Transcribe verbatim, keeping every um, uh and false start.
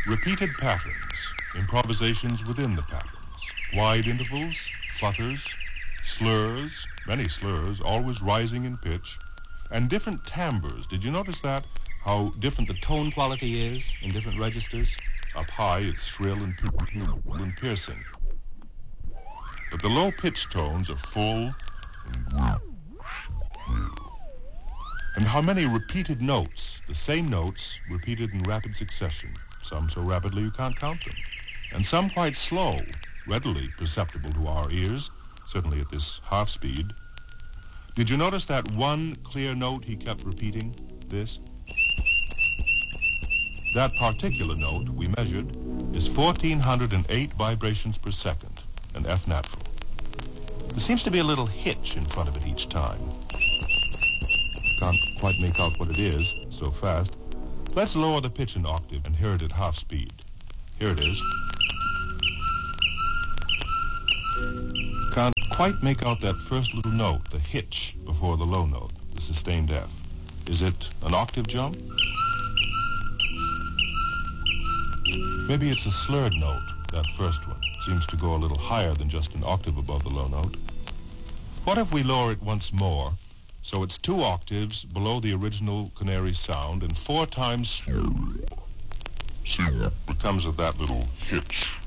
Repeated patterns, improvisations within the patterns, wide intervals, flutters, slurs, many slurs, always rising in pitch, and different timbres. Did you notice that? How different the tone quality is in different registers? Up high, it's shrill and, and piercing. But the low-pitched tones are full and and how many repeated notes, the same notes, repeated in rapid succession, some so rapidly you can't count them, and some quite slow, readily perceptible to our ears, certainly at this half speed. Did you notice that one clear note he kept repeating? This? That particular note we measured is one thousand four hundred eight vibrations per second, an F natural. There seems to be a little hitch in front of it each time. Can't quite make out what it is so fast. Let's lower the pitch an octave and hear it at half speed. Here it is. Can't quite make out that first little note, the hitch before the low note, the sustained F. Is it an octave jump? Maybe it's a slurred note, that first one. Seems to go a little higher than just an octave above the low note. What if we lower it once more, so it's two octaves below the original canary sound and four times... See what comes of that little hitch.